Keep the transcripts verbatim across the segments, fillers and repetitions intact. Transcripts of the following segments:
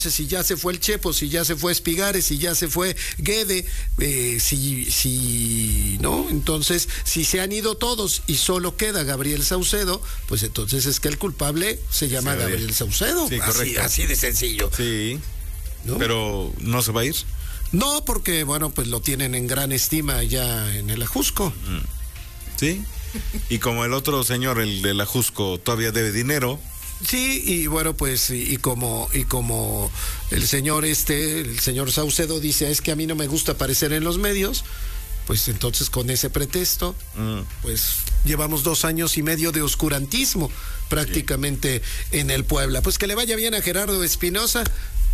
Si ya se fue el Chepo, si ya se fue Espigares, si ya se fue Guede, eh, si, si, ¿no? Entonces, si se han ido todos y solo queda Gabriel Saucedo, pues entonces es que el culpable se llama sí, Gabriel Saucedo. Sí, así, así de sencillo. Sí, ¿no? Pero ¿no se va a ir? No, porque, bueno, pues lo tienen en gran estima allá en el Ajusco. Sí, y como el otro señor, el del Ajusco, todavía debe dinero. Sí, y bueno, pues, y, y como y como el señor este, el señor Saucedo dice, es que a mí no me gusta aparecer en los medios, pues entonces con ese pretexto, mm. pues llevamos dos años y medio de oscurantismo prácticamente sí. en el Puebla. Pues que le vaya bien a Gerardo Espinosa,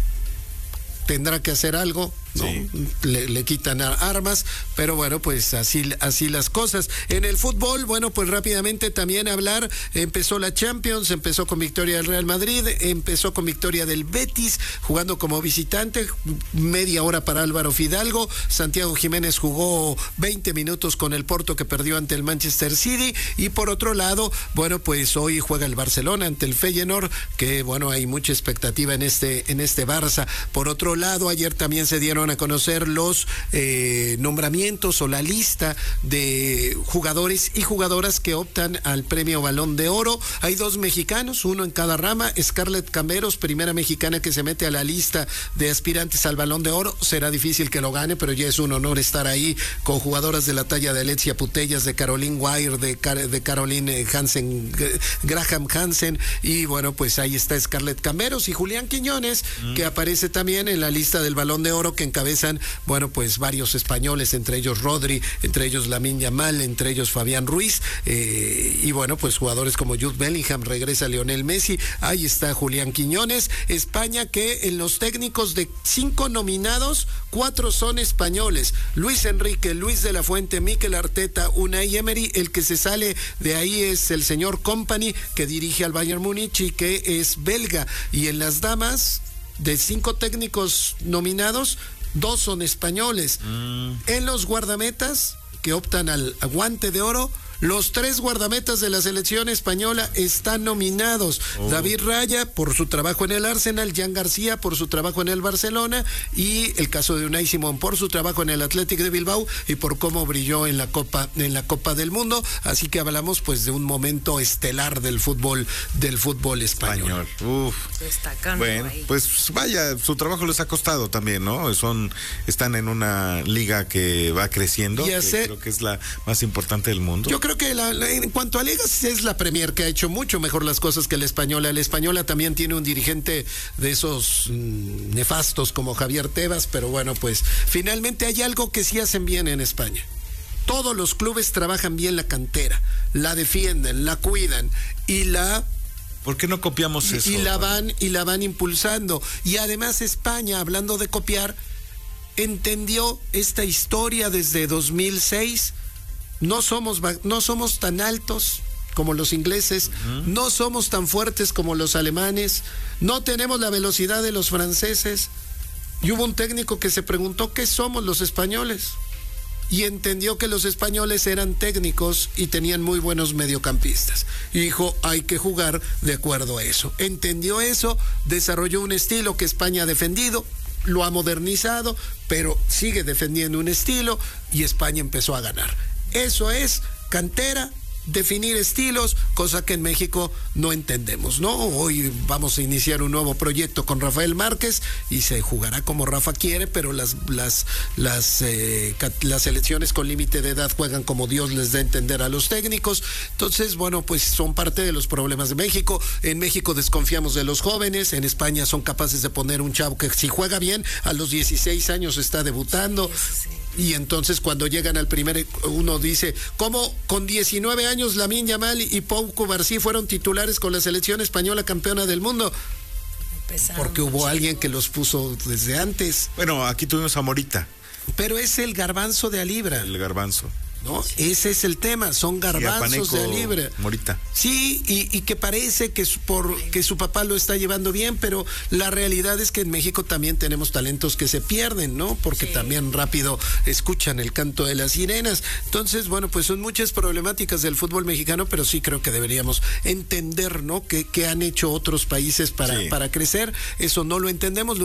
tendrá que hacer algo, ¿no? Sí. Le, le quitan armas, pero bueno, pues así, así las cosas. En el fútbol, bueno, pues rápidamente también hablar, empezó la Champions, empezó con victoria del Real Madrid, empezó con victoria del Betis, jugando como visitante, media hora para Álvaro Fidalgo, Santiago Jiménez jugó veinte minutos con el Porto que perdió ante el Manchester City, y por otro lado, bueno, pues hoy juega el Barcelona ante el Feyenoord, que bueno, hay mucha expectativa en este, en este Barça. Por otro lado, ayer también se dieron a conocer los eh, nombramientos o la lista de jugadores y jugadoras que optan al premio Balón de Oro. Hay dos mexicanos, uno en cada rama. Scarlett Camberos, primera mexicana que se mete a la lista de aspirantes al Balón de Oro. Será difícil que lo gane, pero ya es un honor estar ahí con jugadoras de la talla de Alexia Putellas, de Caroline Weir, de, Car de Caroline Hansen, Graham Hansen, y bueno, pues ahí está Scarlett Camberos y Julián Quiñones, mm. que aparece también en la lista del Balón de Oro, que encabezan, bueno, pues varios españoles, entre ellos Rodri, entre ellos Lamine Yamal, entre ellos Fabián Ruiz, eh, y bueno, pues jugadores como Jude Bellingham, regresa Lionel Messi, ahí está Julián Quiñones. España, que en los técnicos de cinco nominados, cuatro son españoles: Luis Enrique, Luis de la Fuente, Mikel Arteta, Unai Emery. El que se sale de ahí es el señor Kompany, que dirige al Bayern Múnich y que es belga. Y en las damas, de cinco técnicos nominados, dos son españoles. Mm. En los guardametas, que optan al Guante de Oro, los tres guardametas de la selección española están nominados. Oh. David Raya por su trabajo en el Arsenal, Jan García por su trabajo en el Barcelona, y el caso de Unai Simón por su trabajo en el Athletic de Bilbao y por cómo brilló en la Copa, en la Copa del Mundo. Así que hablamos pues de un momento estelar del fútbol, del fútbol español. español. Uf. Destacando bueno, ahí. Pues vaya, su trabajo les ha costado también, ¿no? Son, están en una liga que va creciendo, que creo que es la más importante del mundo. Yo creo que la, la, en cuanto a ligas es la Premier, que ha hecho mucho mejor las cosas que la Española. La Española también tiene un dirigente de esos mmm, nefastos como Javier Tebas, pero bueno, pues finalmente hay algo que sí hacen bien en España. Todos los clubes trabajan bien la cantera, la defienden, la cuidan y la... ¿Por qué no copiamos eso? Y la van, y la van impulsando. Y además España, hablando de copiar, entendió esta historia desde dos mil seis. No somos, no somos tan altos como los ingleses, uh-huh. no somos tan fuertes como los alemanes, no tenemos la velocidad de los franceses. Y hubo un técnico que se preguntó qué somos los españoles, y entendió que los españoles eran técnicos y tenían muy buenos mediocampistas. Y dijo, hay que jugar de acuerdo a eso. Entendió eso, desarrolló un estilo que España ha defendido, lo ha modernizado, pero sigue defendiendo un estilo, y España empezó a ganar. Eso es cantera, definir estilos, cosa que en México no entendemos, ¿no? Hoy vamos a iniciar un nuevo proyecto con Rafael Márquez y se jugará como Rafa quiere, pero las las las eh, las selecciones con límite de edad juegan como Dios les dé a entender a los técnicos. Entonces, bueno, pues son parte de los problemas de México. En México desconfiamos de los jóvenes, en España son capaces de poner un chavo que si juega bien a los dieciséis años está debutando. Sí, sí. Y entonces cuando llegan al primer, uno dice, ¿cómo con diecinueve años Lamine Yamal y Pau Cubarsí fueron titulares con la selección española campeona del mundo? Empezando, porque hubo chico. alguien que los puso desde antes. Bueno, aquí tuvimos a Morita. Pero es el garbanzo de a libra. El garbanzo. ¿No? Sí. Ese es el tema, son garbanzos de a libra. Morita. Sí, y, y que parece que su, por, que su papá lo está llevando bien, pero la realidad es que en México también tenemos talentos que se pierden, ¿no? Porque sí. también rápido escuchan el canto de las sirenas. Entonces, bueno, pues son muchas problemáticas del fútbol mexicano, pero sí creo que deberíamos entender, ¿no? ¿Qué, qué han hecho otros países para, sí. para crecer? Eso no lo entendemos.